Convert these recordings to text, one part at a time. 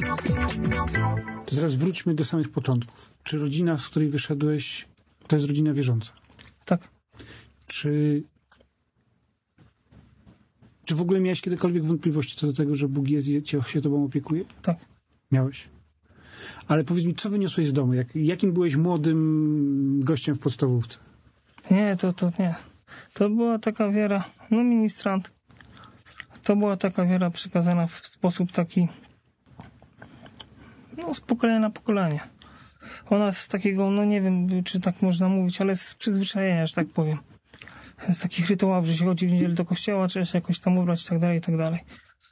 To teraz wróćmy do samych początków. Czy rodzina, z której wyszedłeś, to jest rodzina wierząca? Tak. Czy w ogóle miałeś kiedykolwiek wątpliwości co do tego, że Bóg jest i się tobą opiekuje? Tak. Miałeś. Ale powiedz mi, co wyniosłeś z domu? Jakim byłeś młodym gościem w podstawówce? Nie, to nie. To była taka wiara, ministrant. To była taka wiara przekazana w sposób taki, z pokolenia na pokolenie. Ona z takiego, nie wiem, czy tak można mówić, ale z przyzwyczajenia, że tak powiem. Z takich rytuałów, że się chodzi w niedzielę do kościoła, trzeba się jakoś tam ubrać i tak dalej, i tak dalej.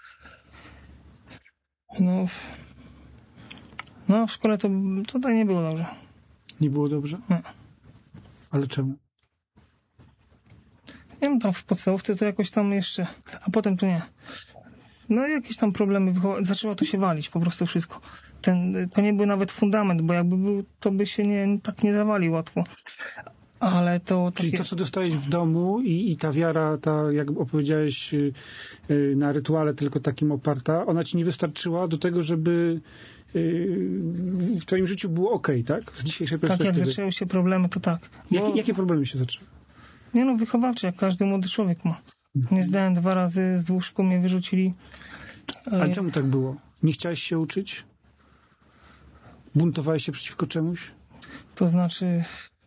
W szkole to tak nie było dobrze. Nie było dobrze? Nie. Ale czemu? Nie wiem, tam w podstawówce to jakoś tam jeszcze, a potem to nie. Jakieś tam problemy, zaczęło to się walić, po prostu wszystko. To nie był nawet fundament, bo jakby był, to by się nie zawalił łatwo. Ale to... Czyli to, co dostałeś w domu i ta wiara, jak opowiedziałeś, na rytuale tylko takim oparta, ona ci nie wystarczyła do tego, żeby w twoim życiu było okej, tak? Z dzisiejszej perspektywy. Tak, jak zaczęły się problemy, to tak. Jakie problemy się zaczęły? Wychowawcze, jak każdy młody człowiek ma. Nie zdałem 2 razy, z 2 szkół mnie wyrzucili. Ale czemu tak było? Nie chciałeś się uczyć? Buntowałeś się przeciwko czemuś? To znaczy...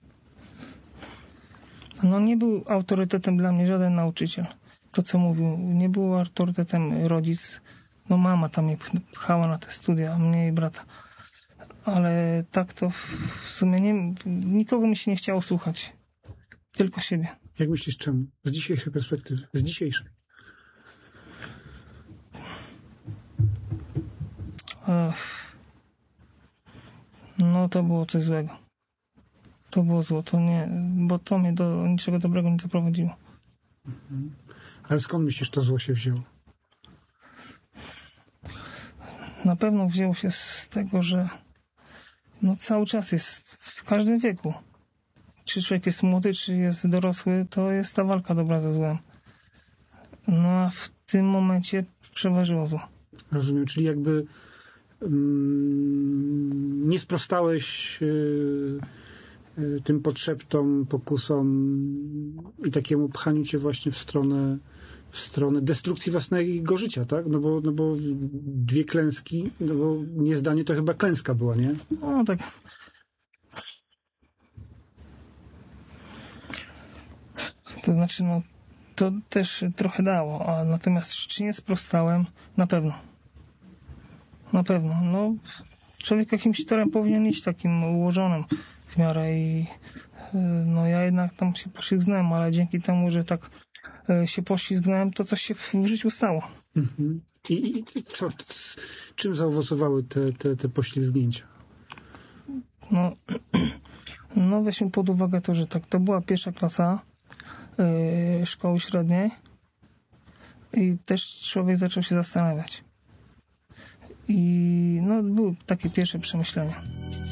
nie był autorytetem dla mnie żaden nauczyciel. To, co mówił. Nie był autorytetem rodzic. Mama tam mnie pchała na te studia, a mnie i brata. Ale tak to w sumie nikogo mi się nie chciało słuchać. Tylko siebie. Jak myślisz, czemu? Z dzisiejszej perspektywy. Z dzisiejszej. To było coś złego. To było zło. To nie, bo to mnie do niczego dobrego nie doprowadziło. Ale skąd myślisz, to zło się wzięło? Na pewno wzięło się z tego, że cały czas jest w każdym wieku. Czy człowiek jest młody, czy jest dorosły, to jest ta walka dobra ze złem. A w tym momencie przeważyło zło. Rozumiem, czyli jakby nie sprostałeś tym potrzeptom, pokusom i takiemu pchaniu cię właśnie w stronę destrukcji własnego życia, tak? Bo 2 klęski, bo niezdanie to chyba klęska była, nie? Tak. To znaczy, to też trochę dało, a natomiast czy nie sprostałem? Na pewno. Na pewno. Człowiek jakimś torem powinien iść takim ułożonym w miarę i ja jednak tam się poślizgnąłem, ale dzięki temu, że tak się poślizgnąłem, to coś się w życiu stało. Mhm. I co? Czym zaowocowały te poślizgnięcia? Weźmy pod uwagę to, że tak, to była 1. klasa szkoły średniej i też człowiek zaczął się zastanawiać. I były takie pierwsze przemyślenia.